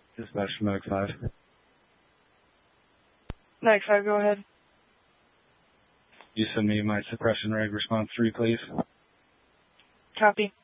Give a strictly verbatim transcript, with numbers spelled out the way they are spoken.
Dispatch from Medic five. Medic five, go ahead. You send me my suppression reg response three, please. Copy.